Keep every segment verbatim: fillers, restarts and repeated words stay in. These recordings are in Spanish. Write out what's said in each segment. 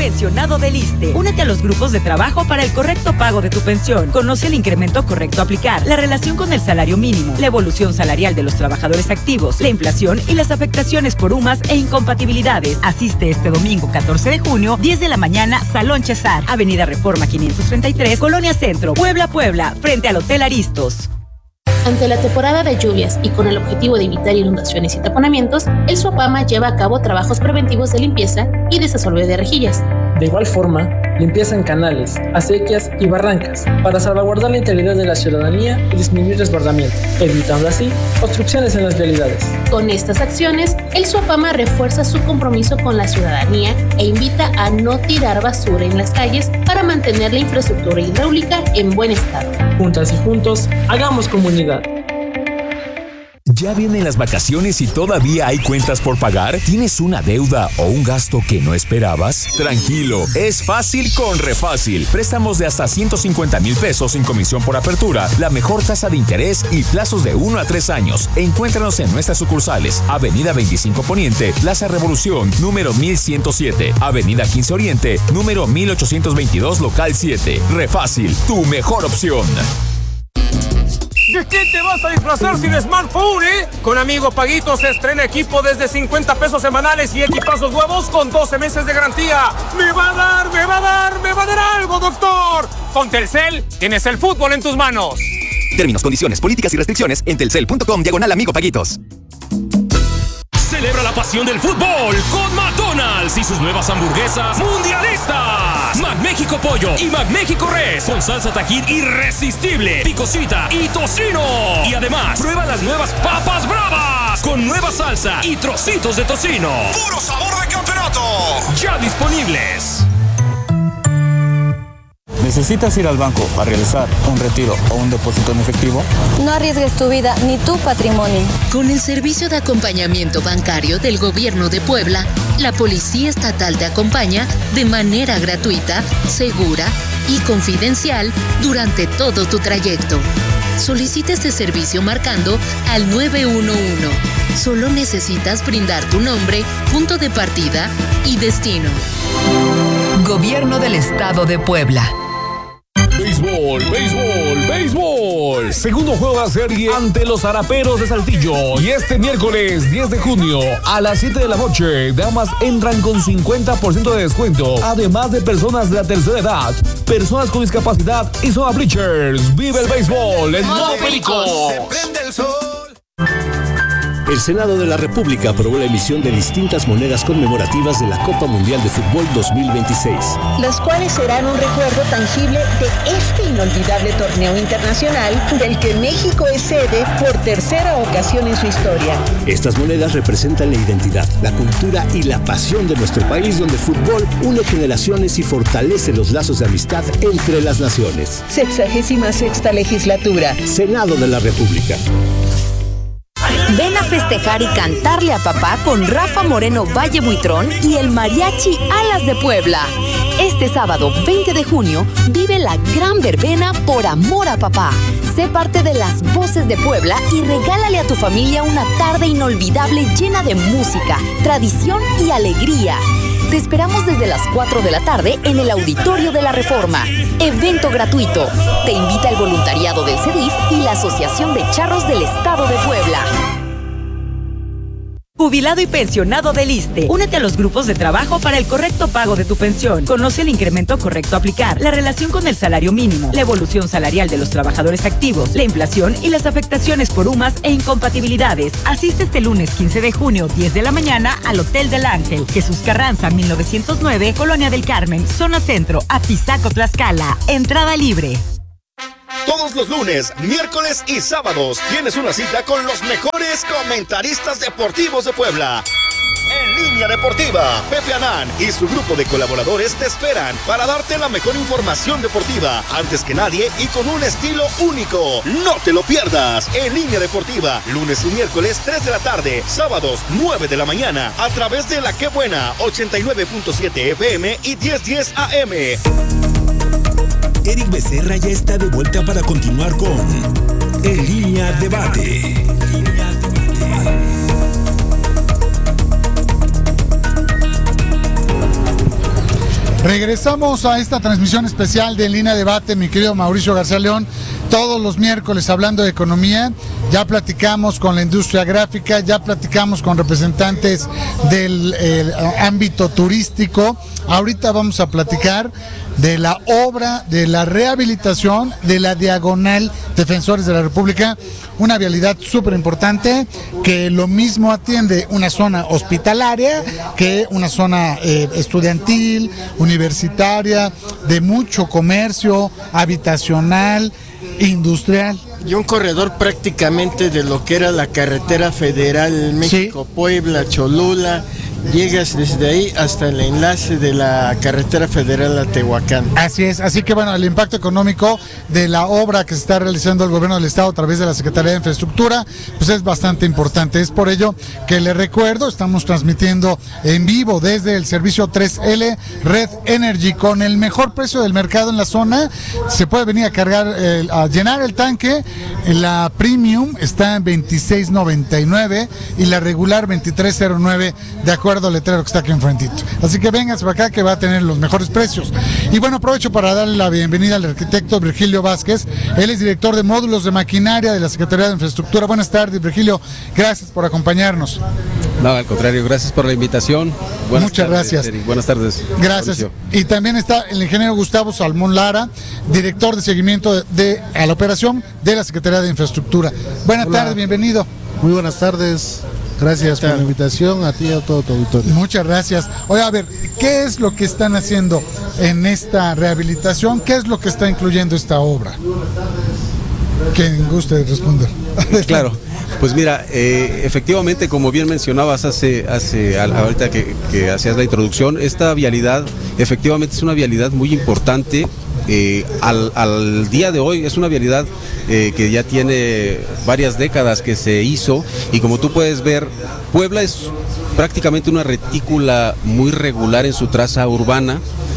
pensionado del I S S S T E. Únete a los grupos de trabajo para el correcto pago de tu pensión. Conoce el incremento correcto a aplicar, la relación con el salario mínimo, la evolución salarial de los trabajadores activos, la inflación y las afectaciones por U M A S e incompatibilidades. Asiste este domingo catorce de junio, diez de la mañana, Salón Chesar, Avenida Reforma quinientos treinta y tres, Colonia Centro, Puebla, Puebla, frente al Hotel Aristos. Ante la temporada de lluvias y con el objetivo de evitar inundaciones y taponamientos, el SUAPAMA lleva a cabo trabajos preventivos de limpieza y desasolve de rejillas. De igual forma, limpieza en canales, acequias y barrancas para salvaguardar la integridad de la ciudadanía y disminuir desbordamiento, evitando así obstrucciones en las vialidades. Con estas acciones, el SUAPAMA refuerza su compromiso con la ciudadanía e invita a no tirar basura en las calles para mantener la infraestructura hidráulica en buen estado. Juntas y juntos, hagamos comunidad. ¿Ya vienen las vacaciones y todavía hay cuentas por pagar? ¿Tienes una deuda o un gasto que no esperabas? Tranquilo, es fácil con Refácil. Préstamos de hasta ciento cincuenta mil pesos sin comisión por apertura, la mejor tasa de interés y plazos de uno a tres años. Encuéntranos en nuestras sucursales: Avenida veinticinco Poniente, Plaza Revolución, número mil ciento siete, Avenida quince Oriente, número mil ochocientos veintidós, local siete. Refácil, tu mejor opción. ¿De qué te vas a disfrazar sin smartphone, eh? Con Amigo Paguito se estrena equipo desde cincuenta pesos semanales y equipazos nuevos con doce meses de garantía. ¡Me va a dar, me va a dar, me va a dar algo, doctor! Con Telcel tienes el fútbol en tus manos. Términos, condiciones, políticas y restricciones en telcel punto com diagonal Amigo Paguitos. Celebra la pasión del fútbol con McDonald's y sus nuevas hamburguesas mundialistas. McMéxico Pollo y McMéxico Res con salsa Tajín irresistible, picosita y tocino. Y además, prueba las nuevas papas bravas con nueva salsa y trocitos de tocino. ¡Puro sabor de campeonato! Ya disponibles. ¿Necesitas ir al banco a realizar un retiro o un depósito en efectivo? No arriesgues tu vida ni tu patrimonio. Con el servicio de acompañamiento bancario del Gobierno de Puebla, la Policía Estatal te acompaña de manera gratuita, segura y confidencial durante todo tu trayecto. Solicita este servicio marcando al nueve uno uno. Solo necesitas brindar tu nombre, punto de partida y destino. Gobierno del Estado de Puebla. Béisbol, béisbol, béisbol. Segundo juego de la serie ante los Araperos de Saltillo. Y este miércoles diez de junio a las siete de la noche, damas entran con cincuenta por ciento de descuento. Además de personas de la tercera edad, personas con discapacidad y zona bleachers. Vive el béisbol en modo perico. Se prende el sol. El Senado de la República aprobó la emisión de distintas monedas conmemorativas de la Copa Mundial de Fútbol dos mil veintiséis. Las cuales serán un recuerdo tangible de este inolvidable torneo internacional del que México es sede por tercera ocasión en su historia. Estas monedas representan la identidad, la cultura y la pasión de nuestro país, donde el fútbol une generaciones y fortalece los lazos de amistad entre las naciones. Sexagésima sexta legislatura. Senado de la República. Ven a festejar y cantarle a papá con Rafa Moreno Valle Buitrón y el Mariachi Alas de Puebla. Este sábado veinte de junio vive la gran verbena por amor a papá. Sé parte de las voces de Puebla y regálale a tu familia una tarde inolvidable llena de música, tradición y alegría. Te esperamos desde las cuatro de la tarde en el Auditorio de la Reforma. Evento gratuito. Te invita el voluntariado del C E D I F y la Asociación de Charros del Estado de Puebla. Jubilado y pensionado del I S S S T E. Únete a los grupos de trabajo para el correcto pago de tu pensión. Conoce el incremento correcto a aplicar, la relación con el salario mínimo, la evolución salarial de los trabajadores activos, la inflación y las afectaciones por U M A S e incompatibilidades. Asiste este lunes quince de junio, diez de la mañana, al Hotel del Ángel, Jesús Carranza, mil novecientos nueve, Colonia del Carmen, Zona Centro, Atizaco, Tlaxcala. Entrada libre. Todos los lunes, miércoles y sábados tienes una cita con los mejores comentaristas deportivos de Puebla. En Línea Deportiva, Pepe Anán y su grupo de colaboradores te esperan para darte la mejor información deportiva antes que nadie y con un estilo único. No te lo pierdas. En Línea Deportiva, lunes y miércoles tres de la tarde, sábados nueve de la mañana, a través de La Qué Buena ochenta y nueve punto siete F M y diez diez A M. Eric Becerra ya está de vuelta para continuar con En Línea Debate. Regresamos a esta transmisión especial de En Línea Debate, mi querido Mauricio García León, todos los miércoles hablando de economía. Ya platicamos con la industria gráfica, ya platicamos con representantes del eh, ámbito turístico. Ahorita vamos a platicar de la obra, de la rehabilitación de la Diagonal Defensores de la República, una vialidad súper importante que lo mismo atiende una zona hospitalaria que una zona eh, estudiantil, universitaria, de mucho comercio, habitacional, industrial. Y un corredor prácticamente de lo que era la carretera federal México-Puebla, Cholula. Llegas desde ahí hasta el enlace de la carretera federal a Tehuacán. Así es, así que bueno, el impacto económico de la obra que se está realizando el gobierno del estado a través de la Secretaría de Infraestructura, pues es bastante importante. Es por ello que le recuerdo, estamos transmitiendo en vivo desde el servicio tres ele Red Energy con el mejor precio del mercado en la zona. Se puede venir a cargar, eh, a llenar el tanque. La Premium está en veintiséis noventa y nueve y la regular veintitrés cero nueve, de acuerdo al letrero que está aquí enfrentito. Así que vénganse para acá que va a tener los mejores precios. Y bueno, aprovecho para darle la bienvenida al arquitecto Virgilio Vázquez. Él es director de módulos de maquinaria de la Secretaría de Infraestructura. Buenas tardes, Virgilio. Gracias por acompañarnos. No, al contrario, gracias por la invitación. Buenas Muchas tardes, gracias. Eric. Buenas tardes. Gracias. Mauricio. Y también está el ingeniero Gustavo Salmón Lara, director de seguimiento de, de a la operación de la Secretaría de Infraestructura. Buenas Hola. tardes, bienvenido. Muy buenas tardes. Gracias por la invitación, a ti y a todo tu auditorio. Muchas gracias. Oye, a ver, ¿qué es lo que están haciendo en esta rehabilitación? ¿Qué es lo que está incluyendo esta obra? Quien guste responder. Claro, pues mira, eh, efectivamente, como bien mencionabas hace, hace ahorita que, que hacías la introducción, esta vialidad efectivamente es una vialidad muy importante. Eh, al, al día de hoy es una vialidad eh, que ya tiene varias décadas que se hizo, y como tú puedes ver, Puebla es prácticamente una retícula muy regular en su traza urbana,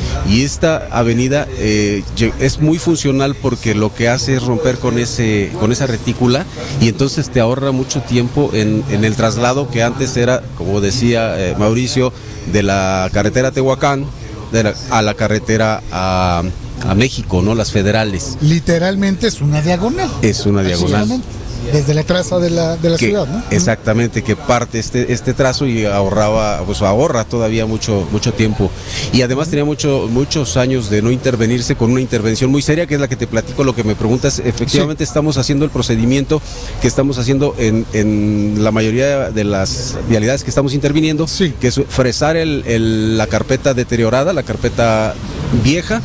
y esta avenida eh, es muy funcional porque lo que hace es romper con ese con esa retícula, y entonces te ahorra mucho tiempo en, en el traslado que antes era, como decía eh, Mauricio, de la carretera Tehuacán de la, a la carretera a a México, ¿no? Las federales. Literalmente es una diagonal. Es una diagonal. Desde la traza de la, de la que, ciudad, ¿no? Exactamente, que parte este, este trazo y ahorraba, pues ahorra todavía mucho, mucho tiempo. Y además tenía mucho, muchos años de no intervenirse con una intervención muy seria, que es la que te platico, lo que me preguntas. Efectivamente, sí. Estamos haciendo el procedimiento que estamos haciendo en, en la mayoría de las vialidades que estamos interviniendo, sí. Que es fresar el, el, la carpeta deteriorada, la carpeta vieja,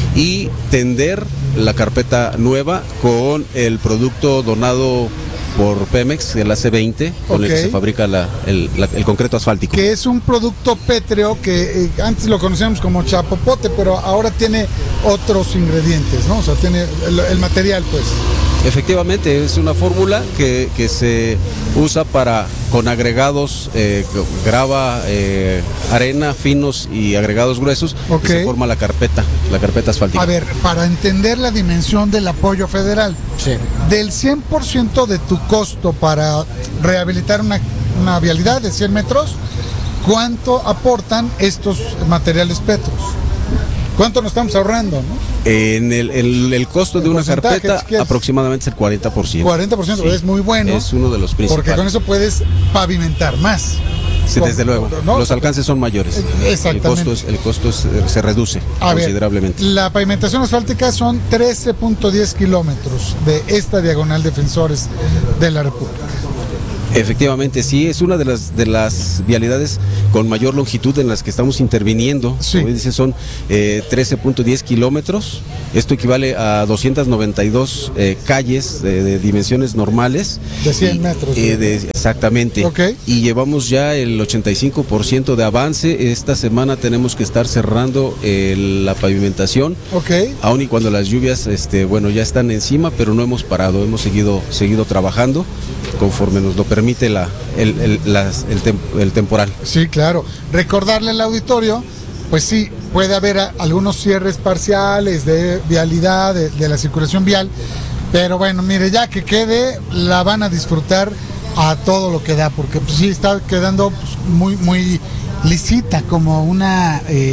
y tender la carpeta nueva con el producto donado por Pemex, el A C veinte, con okay. el que se fabrica la, el, la, el concreto asfáltico. Que es un producto pétreo que eh, antes lo conocíamos como chapopote, pero ahora tiene otros ingredientes, ¿no? O sea, tiene el, el material, pues. Efectivamente, es una fórmula que, que se usa para, con agregados, eh, grava, eh, arena, finos y agregados gruesos, okay. Que se forma la carpeta, la carpeta asfáltica. A ver, para entender la dimensión del apoyo federal, sí. Del cien por ciento de tu costo para rehabilitar una, una vialidad de cien metros, ¿cuánto aportan estos materiales petros? ¿Cuánto nos estamos ahorrando, no? En el, el, el costo el de una carpeta si aproximadamente es el cuarenta por ciento. cuarenta por ciento, sí. Es muy bueno. Es uno de los principales. Porque con eso puedes pavimentar más. Sí, desde luego. ¿No? Los alcances son mayores. Exactamente. El costo, es, el costo es, se reduce A considerablemente. Ver, la pavimentación asfáltica son trece punto diez kilómetros de esta diagonal Defensores de la República. Efectivamente, sí, es una de las de las vialidades con mayor longitud en las que estamos interviniendo. Sí. Como dice, son eh, trece punto diez kilómetros. Esto equivale a doscientas noventa y dos eh, calles de, de dimensiones normales. De cien metros. Eh, de, exactamente. Okay. Y llevamos ya el ochenta y cinco por ciento de avance. Esta semana tenemos que estar cerrando eh, la pavimentación. Okay. Aun y cuando las lluvias, este, bueno, ya están encima, pero no hemos parado. Hemos seguido, seguido trabajando conforme nos lo permite la, el, el, las, el, tem, el temporal. Sí, claro. Recordarle al auditorio, pues sí, puede haber a, algunos cierres parciales de vialidad, de, de la circulación vial, pero bueno, mire, ya que quede, la van a disfrutar a todo lo que da, porque pues sí está quedando pues, muy, muy lisita, como una... Eh,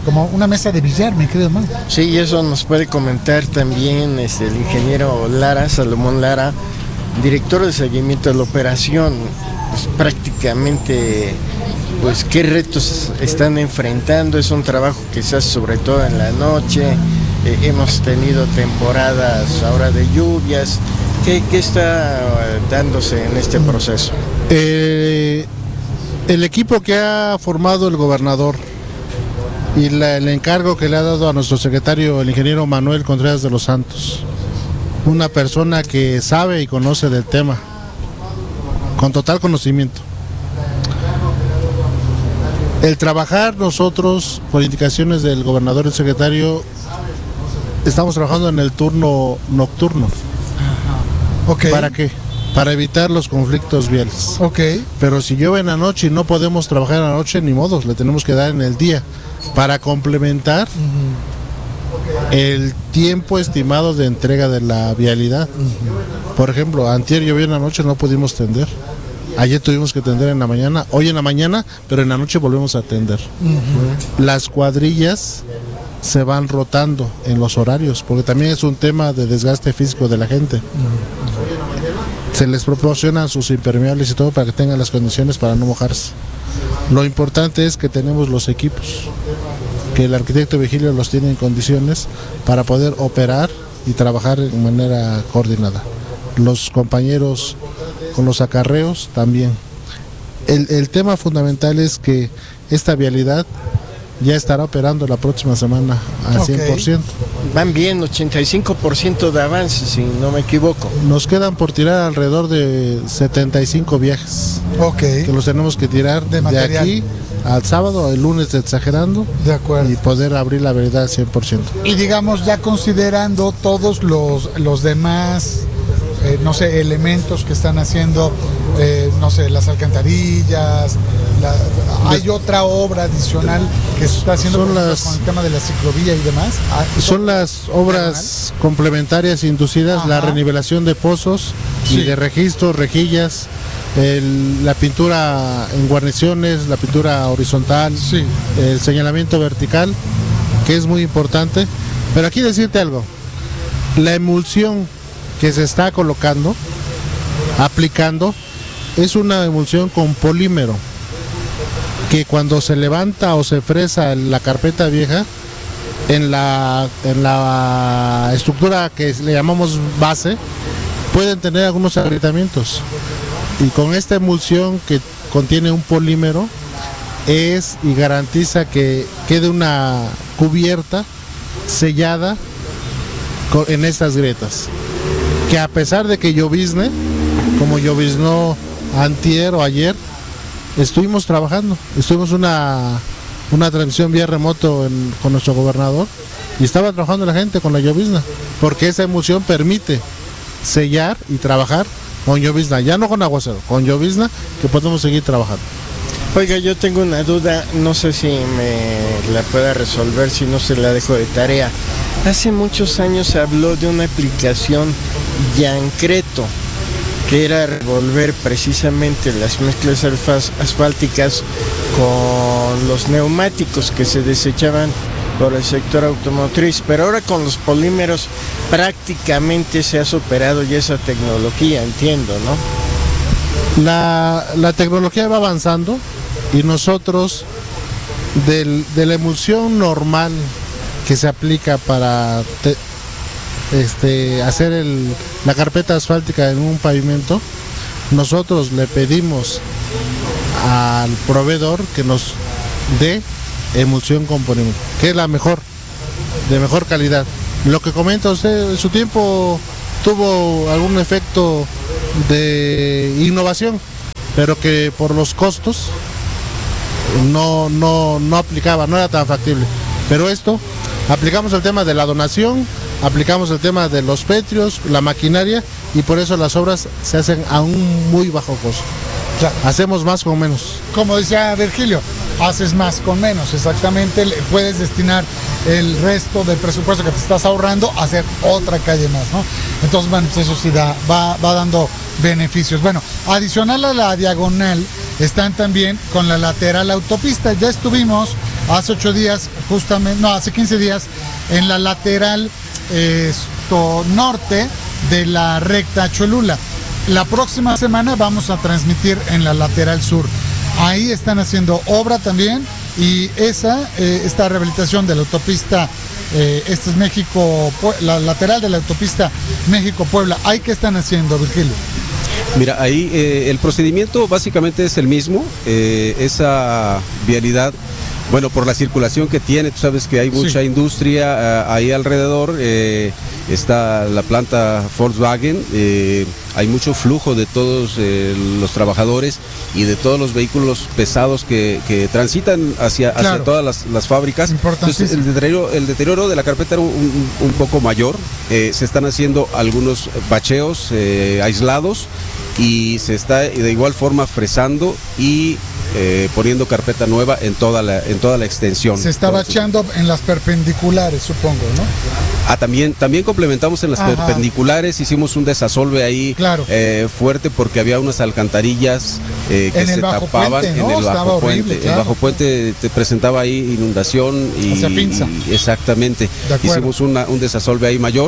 como una mesa de billar, mi querido hermano. Sí, y eso nos puede comentar también este, el ingeniero Lara, Salomón Lara, director de seguimiento de la operación. Pues prácticamente, pues qué retos están enfrentando. Es un trabajo que se hace sobre todo en la noche. Eh, hemos tenido temporadas ahora de lluvias. ¿Qué, qué está dándose en este proceso? Eh, el equipo que ha formado el gobernador y la, el encargo que le ha dado a nuestro secretario, el ingeniero Manuel Contreras de los Santos, una persona que sabe y conoce del tema, con total conocimiento. El trabajar nosotros, por indicaciones del gobernador y el secretario, estamos trabajando en el turno nocturno. Okay. ¿Para qué? Para evitar los conflictos viales. Okay. Pero si llueve en la noche y no podemos trabajar en la noche, ni modos, le tenemos que dar en el día para complementar uh-huh. el tiempo estimado de entrega de la vialidad. Uh-huh. Por ejemplo, antier llovió en la noche, no pudimos tender. Ayer tuvimos que tender en la mañana, hoy en la mañana, pero en la noche volvemos a tender. Uh-huh. Las cuadrillas se van rotando en los horarios, porque también es un tema de desgaste físico de la gente. Uh-huh. Se les proporcionan sus impermeables y todo para que tengan las condiciones para no mojarse. Lo importante es que tenemos los equipos, que el arquitecto Vigilio los tiene en condiciones para poder operar y trabajar de manera coordinada. Los compañeros con los acarreos también. El, el tema fundamental es que esta vialidad ya estará operando la próxima semana al okay. cien por ciento. Van bien, ochenta y cinco por ciento de avance, si no me equivoco. Nos quedan por tirar alrededor de setenta y cinco viajes. Okay. Que los tenemos que tirar de, de aquí al sábado, el lunes exagerando. De acuerdo. Y poder abrir la vialidad al cien por ciento. Y digamos, ya considerando todos los, los demás... Eh, no sé, elementos que están haciendo, eh, no sé, las alcantarillas, la, hay otra obra adicional que se está haciendo son con, las, con el tema de la ciclovía y demás. Ah, son las obras complementarias inducidas, ajá. La renivelación de pozos sí. y de registros, rejillas, el, la pintura en guarniciones, la pintura horizontal, sí. el señalamiento vertical, que es muy importante. Pero aquí decirte algo, la emulsión que se está colocando, aplicando, es una emulsión con polímero, que cuando se levanta o se fresa la carpeta vieja, en la, en la estructura que le llamamos base, pueden tener algunos agrietamientos. Y con esta emulsión que contiene un polímero, es y garantiza que quede una cubierta sellada en estas grietas. Que a pesar de que llovizne, como lloviznó antier o ayer, estuvimos trabajando, estuvimos una, una transmisión vía remoto en, con nuestro gobernador y estaba trabajando la gente con la llovizna, porque esa emulsión permite sellar y trabajar con llovizna, ya no con aguacero, con llovizna, que podemos seguir trabajando. Oiga, yo tengo una duda, no sé si me la pueda resolver, si no se la dejo de tarea. Hace muchos años se habló de una aplicación Yancreto, que era revolver precisamente las mezclas asfálticas con los neumáticos que se desechaban por el sector automotriz, pero ahora con los polímeros prácticamente se ha superado ya esa tecnología, entiendo, ¿no? La, la tecnología va avanzando y nosotros del, de la emulsión normal que se aplica para te, este, hacer el, la carpeta asfáltica en un pavimento, nosotros le pedimos al proveedor que nos dé emulsión con polímero, que es la mejor, de mejor calidad. Lo que comenta usted, en su tiempo tuvo algún efecto de innovación, pero que por los costos no, no, no aplicaba, no era tan factible. Pero esto, aplicamos el tema de la donación, aplicamos el tema de los petrios, la maquinaria, y por eso las obras se hacen a un muy bajo costo. Claro. Hacemos más con menos. Como decía Virgilio, haces más con menos, exactamente, puedes destinar el resto del presupuesto que te estás ahorrando a hacer otra calle más, ¿no? Entonces, bueno, pues eso sí da, va, va dando beneficios. Bueno, adicional a la diagonal, están también con la lateral autopista. Ya estuvimos hace ocho días, justamente, no, hace quince días, en la lateral eh, esto, norte de la recta Cholula. La próxima semana vamos a transmitir en la lateral sur. Ahí están haciendo obra también y esa, eh, esta rehabilitación de la autopista, eh, este es México, la lateral de la autopista México-Puebla. ¿Ahí qué están haciendo, Virgilio? Mira, ahí eh, el procedimiento básicamente es el mismo, eh, esa vialidad, bueno, por la circulación que tiene, tú sabes que hay mucha sí. industria uh, ahí alrededor, eh, está la planta Volkswagen, eh, hay mucho flujo de todos eh, los trabajadores y de todos los vehículos pesados que, que transitan hacia, claro. hacia todas las, las fábricas. Entonces, el deterioro, el deterioro de la carpeta era un, un, un poco mayor, eh, se están haciendo algunos bacheos eh, aislados y se está de igual forma fresando y Eh, poniendo carpeta nueva en toda la en toda la extensión. Se está Entonces, bacheando en las perpendiculares, supongo, ¿no? Ah, también, también complementamos en las Ajá. perpendiculares, hicimos un desasolve ahí claro. eh, fuerte porque había unas alcantarillas eh, que se tapaban puente, ¿no? en el bajo puente. Horrible, claro. El bajo puente te presentaba ahí inundación y, y exactamente. Hicimos una, un desasolve ahí mayor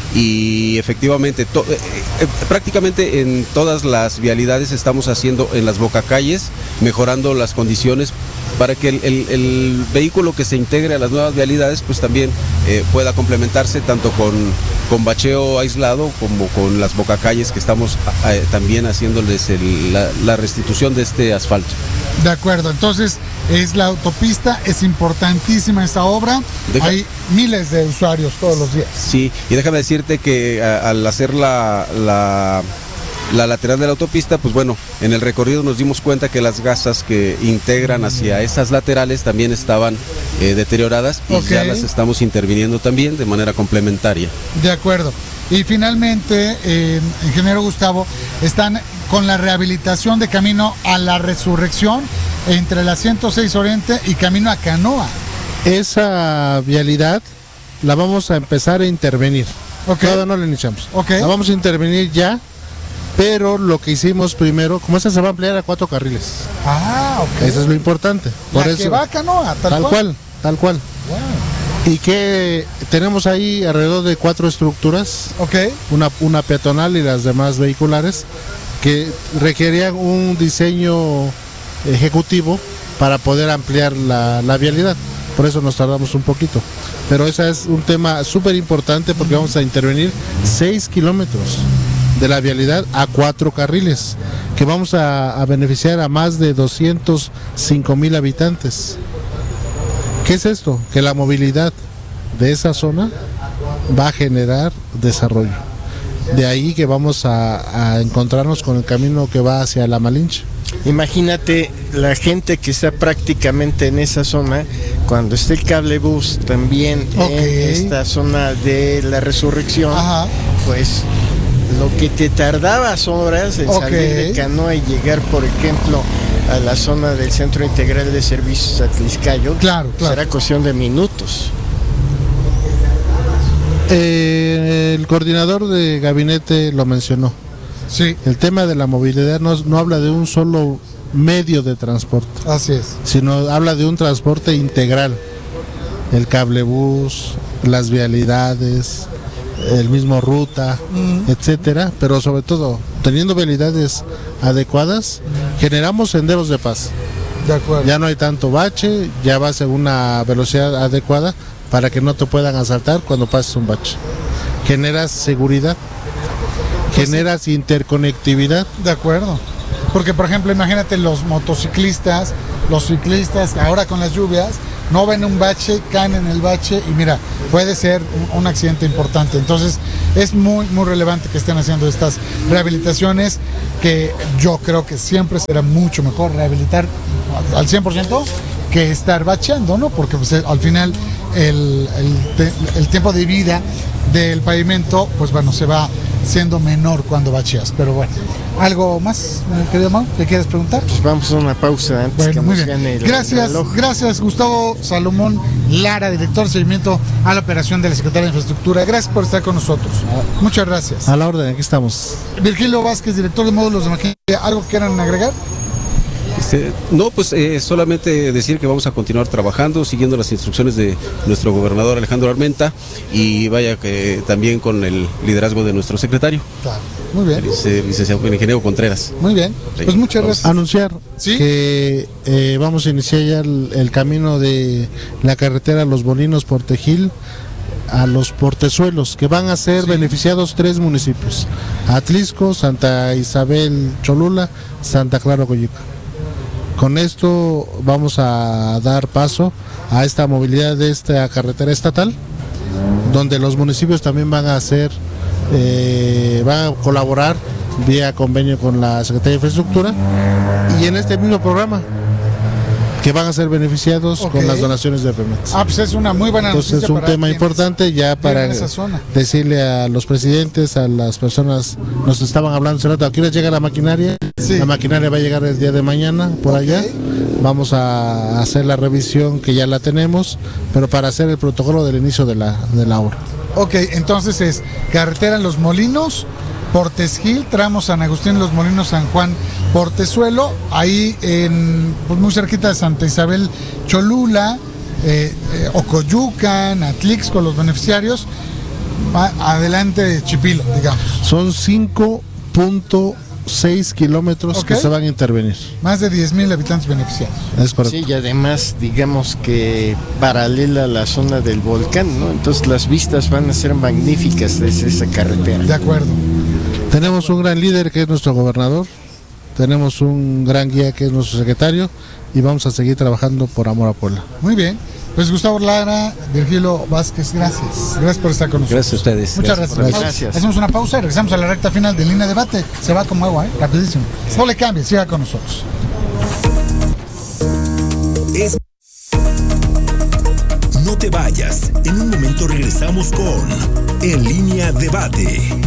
y efectivamente to, eh, eh, prácticamente en todas las vialidades estamos haciendo en las bocacalles, mejorando las condiciones para que el, el, el vehículo que se integre a las nuevas vialidades pues también eh, pueda complementarse tanto con, con bacheo aislado como con las bocacalles que estamos eh, también haciéndoles el, la, la restitución de este asfalto. De acuerdo, entonces es la autopista, es importantísima esta obra, Deja... hay miles de usuarios todos los días. Sí, y déjame decirte que a, al hacer la... la La lateral de la autopista, pues bueno, en el recorrido nos dimos cuenta que las gasas que integran hacia esas laterales también estaban eh, deterioradas y okay. ya las estamos interviniendo también de manera complementaria. De acuerdo. Y finalmente, eh, ingeniero Gustavo, están con la rehabilitación de camino a la Resurrección entre la ciento seis Oriente y camino a Canoa. Esa vialidad la vamos a empezar a intervenir. Okay. Todavía no la iniciamos. Okay. La vamos a intervenir ya. Pero lo que hicimos primero, como esa se va a ampliar a cuatro carriles. Ah, ok. Eso es lo importante. Por la eso, que va a Canoa, tal, tal cual. cual. Tal cual. Wow. Y que tenemos ahí alrededor de cuatro estructuras. Ok. Una, una peatonal y las demás vehiculares que requerían un diseño ejecutivo para poder ampliar la, la vialidad. Por eso nos tardamos un poquito. Pero ese es un tema súper importante porque mm. vamos a intervenir seis kilómetros de la vialidad a cuatro carriles, que vamos a, a beneficiar a más de doscientos cinco mil habitantes. ¿Qué es esto? Que la movilidad de esa zona va a generar desarrollo. De ahí que vamos a, a encontrarnos con el camino que va hacia la Malinche. Imagínate la gente que está prácticamente en esa zona, cuando esté el cablebús también okay. en esta zona de la Resurrección, Ajá. pues lo que te tardabas horas en okay. salir de Canoa y llegar, por ejemplo, a la zona del Centro Integral de Servicios Atliscayo, claro, claro. será cuestión de minutos. Eh, el coordinador de gabinete lo mencionó. Sí. El tema de la movilidad no, no habla de un solo medio de transporte. Así es. Sino habla de un transporte integral. El cablebús, las vialidades, el mismo ruta, mm. etcétera, pero sobre todo teniendo vialidades adecuadas, generamos senderos de paz. De acuerdo. Ya no hay tanto bache, ya vas a una velocidad adecuada para que no te puedan asaltar cuando pases un bache. Generas seguridad, pues generas sí. interconectividad. De acuerdo. Porque por ejemplo, imagínate los motociclistas, los ciclistas, ahora con las lluvias, no ven un bache, caen en el bache y mira, puede ser un, un accidente importante. Entonces es muy, muy relevante que estén haciendo estas rehabilitaciones, que yo creo que siempre será mucho mejor rehabilitar al cien por ciento que estar bacheando, ¿no? Porque pues, al final el, el, el tiempo de vida del pavimento, pues bueno, se va siendo menor cuando bacheas. Pero bueno, ¿algo más, querido Mau, que quieres preguntar? Pues vamos a una pausa antes bueno, que muy nos bien. gane el Gracias, reloj. Gracias Gustavo Salomón Lara, director de seguimiento a la operación de la Secretaría de Infraestructura. Gracias por estar con nosotros. Muchas gracias. A la orden, aquí estamos. Virgilio Vázquez, director de módulos de maquinaria, ¿algo que quieran agregar? Este, no, pues eh, solamente decir que vamos a continuar trabajando, siguiendo las instrucciones de nuestro gobernador Alejandro Armenta y vaya que también con el liderazgo de nuestro secretario. Claro. Muy bien. El licenciado el ingeniero Contreras. Muy bien. Pues muchas gracias. Anunciar ¿Sí? que eh, vamos a iniciar ya el, el camino de la carretera Los Molinos Portejil a los Portezuelos, que van a ser sí. beneficiados tres municipios: Atlisco, Santa Isabel Cholula, Santa Clara Coyuca. Con esto vamos a dar paso a esta movilidad de esta carretera estatal, donde los municipios también van a hacer, eh, van a colaborar vía convenio con la Secretaría de Infraestructura y en este mismo programa que van a ser beneficiados okay. con las donaciones de Pemex. Ah, pues es una muy buena Entonces noticia. Es un para tema importante ya para decirle a los presidentes, a las personas, nos estaban hablando hace rato, aquí les llega la maquinaria, sí. la maquinaria va a llegar el día de mañana por okay. allá, vamos a hacer la revisión que ya la tenemos, pero para hacer el protocolo del inicio de la, de la obra. Ok, entonces es carretera Los Molinos, Portesgil, tramo San Agustín, Los Molinos, San Juan, Portezuelo, ahí en, pues muy cerquita de Santa Isabel Cholula, eh, eh, Ocoyucan, Atlixco, los beneficiarios, va adelante Chipilo, digamos. Son cinco punto seis kilómetros okay. que se van a intervenir. Más de diez mil habitantes beneficiados. Es correcto. Sí, y además, digamos que paralela a la zona del volcán, ¿no? Entonces las vistas van a ser magníficas desde esa carretera. De acuerdo. Tenemos un gran líder que es nuestro gobernador, tenemos un gran guía que es nuestro secretario y vamos a seguir trabajando por amor a Puebla. Muy bien, pues Gustavo Lara, Virgilio Vázquez, gracias. Gracias por estar con nosotros. Gracias a ustedes. Muchas gracias. gracias. gracias. Hacemos una pausa y regresamos a la recta final de Línea Debate. Se va como agua, ¿eh? Rapidísimo. No le cambie, siga con nosotros. Es... No te vayas, en un momento regresamos con En Línea Debate.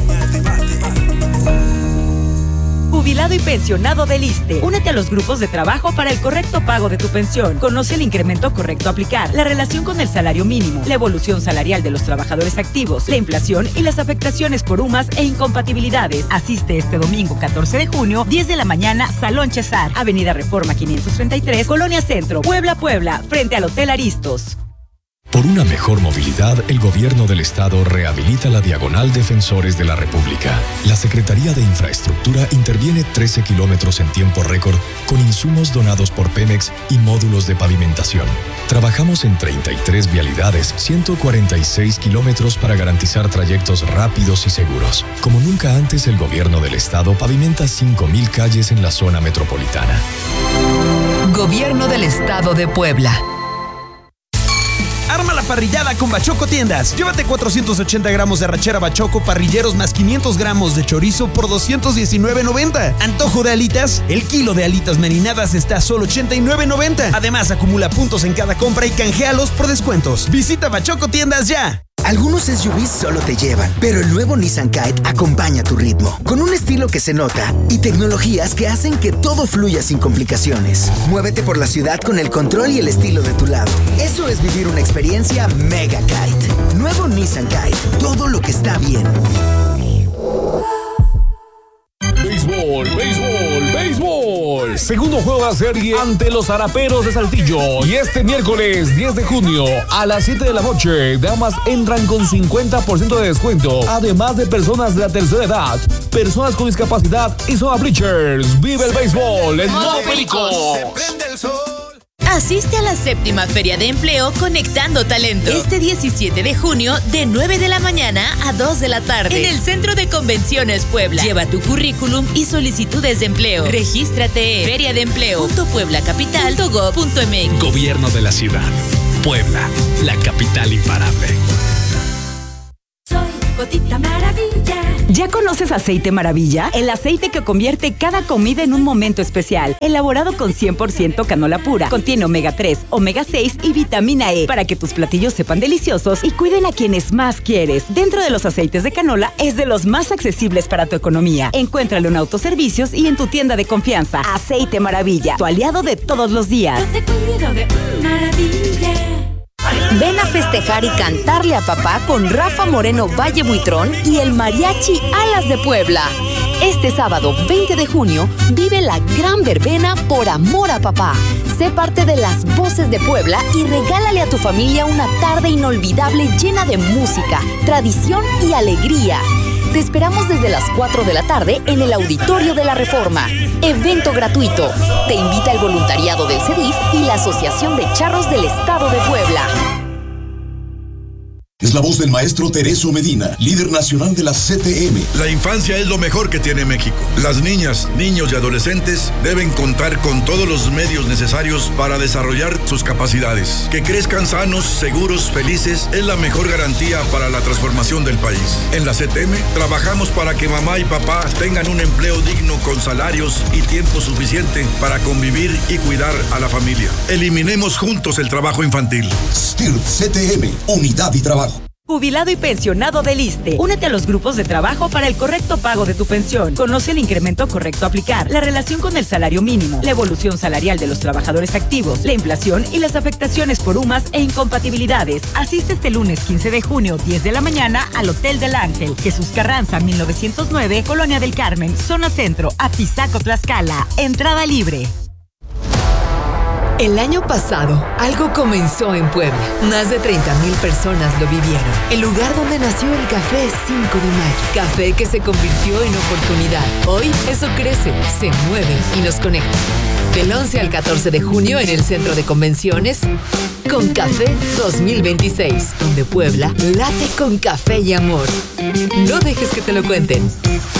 Jubilado y pensionado del ISSSTE. Únete a los grupos de trabajo para el correcto pago de tu pensión. Conoce el incremento correcto a aplicar, la relación con el salario mínimo, la evolución salarial de los trabajadores activos, la inflación y las afectaciones por U M A S e incompatibilidades. Asiste este domingo catorce de junio, diez de la mañana, Salón Chesar, Avenida Reforma quinientos treinta y tres, Colonia Centro, Puebla, Puebla, frente al Hotel Aristos. Por una mejor movilidad, el Gobierno del Estado rehabilita la Diagonal Defensores de la República. La Secretaría de Infraestructura interviene trece kilómetros en tiempo récord con insumos donados por Pemex y módulos de pavimentación. Trabajamos en treinta y tres vialidades, ciento cuarenta y seis kilómetros para garantizar trayectos rápidos y seguros. Como nunca antes, el Gobierno del Estado pavimenta cinco mil calles en la zona metropolitana. Gobierno del Estado de Puebla. Arma la parrillada con Bachoco Tiendas. Llévate cuatrocientos ochenta gramos de arrachera Bachoco parrilleros más quinientos gramos de chorizo por doscientos diecinueve noventa. Antojo de alitas. El kilo de alitas marinadas está a solo ochenta y nueve noventa. Además, acumula puntos en cada compra y canjealos por descuentos. Visita Bachoco Tiendas ya. Algunos S U Vs solo te llevan, pero el nuevo Nissan Kite acompaña tu ritmo, con un estilo que se nota y tecnologías que hacen que todo fluya sin complicaciones. Muévete por la ciudad con el control y el estilo de tu lado. Eso es vivir una experiencia Mega Kite. Nuevo Nissan Kite, todo lo que está bien. Béisbol, béisbol, béisbol. Segundo juego de la serie ante los Araperos de Saltillo. Y este miércoles diez de junio a las siete de la noche, damas entran con cincuenta por ciento de descuento. Además de personas de la tercera edad, personas con discapacidad y zona bleachers. Vive el béisbol en modo perico. Se prende el sol. Asiste a la séptima Feria de Empleo Conectando Talento. Este diecisiete de junio, de nueve de la mañana a dos de la tarde. En el Centro de Convenciones Puebla. Lleva tu currículum y solicitudes de empleo. Regístrate en feria de empleo punto puebla capital punto gob punto m x. Gobierno de la ciudad. Puebla, la capital imparable. Soy Gotita Maravilla. ¿Ya conoces Aceite Maravilla? El aceite que convierte cada comida en un momento especial. Elaborado con cien por ciento canola pura. Contiene omega tres, omega seis y vitamina E para que tus platillos sepan deliciosos y cuiden a quienes más quieres. Dentro de los aceites de canola es de los más accesibles para tu economía. Encuéntralo en autoservicios y en tu tienda de confianza. Aceite Maravilla, tu aliado de todos los días. Yo te cuido de maravilla. Ven a festejar festejar y cantarle a papá con Rafa Moreno Valle Buitrón y el Mariachi Alas de Puebla. Este sábado veinte de junio vive la gran verbena Por Amor a Papá. Sé parte de las voces de Puebla y regálale a tu familia una tarde inolvidable llena de música, tradición y alegría. Te esperamos desde las cuatro de la tarde en el Auditorio de la Reforma. Evento gratuito. Te invita el voluntariado del C E D I F y la Asociación de Charros del Estado de Puebla. Es la voz del maestro Tereso Medina, líder nacional de la C T M. La infancia es lo mejor que tiene México. Las niñas, niños y adolescentes deben contar con todos los medios necesarios para desarrollar sus capacidades. Que crezcan sanos, seguros, felices es la mejor garantía para la transformación del país. En la C T M trabajamos para que mamá y papá tengan un empleo digno con salarios y tiempo suficiente para convivir y cuidar a la familia. Eliminemos juntos el trabajo infantil. S T I R P C T M, unidad y trabajo. Jubilado y pensionado del ISSSTE. Únete a los grupos de trabajo para el correcto pago de tu pensión. Conoce el incremento correcto a aplicar, la relación con el salario mínimo, la evolución salarial de los trabajadores activos, la inflación y las afectaciones por U M A S e incompatibilidades. Asiste este lunes quince de junio, diez de la mañana, al Hotel del Ángel, Jesús Carranza, mil novecientos nueve, Colonia del Carmen, Zona Centro, Apizaco, Tlaxcala. Entrada libre. El año pasado, algo comenzó en Puebla. Más de treinta mil personas lo vivieron. El lugar donde nació el Café cinco de mayo. Café que se convirtió en oportunidad. Hoy, eso crece, se mueve y nos conecta. Del once al catorce de junio en el Centro de Convenciones, Con Café dos mil veintiséis, donde Puebla late con café y amor. No dejes que te lo cuenten.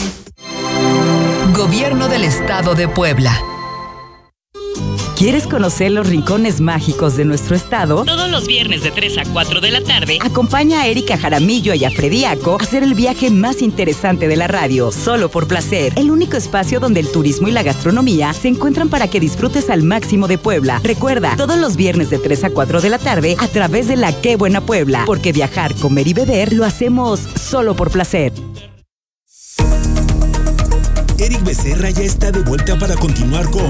Gobierno del Estado de Puebla. ¿Quieres conocer los rincones mágicos de nuestro estado? Todos los viernes de tres a cuatro de la tarde, acompaña a Erika Jaramillo y a Frediaco a hacer el viaje más interesante de la radio, Solo por Placer, el único espacio donde el turismo y la gastronomía se encuentran para que disfrutes al máximo de Puebla. Recuerda, todos los viernes de tres a cuatro de la tarde a través de la Qué Buena Puebla, porque viajar, comer y beber lo hacemos solo por placer. Eric Becerra ya está de vuelta para continuar con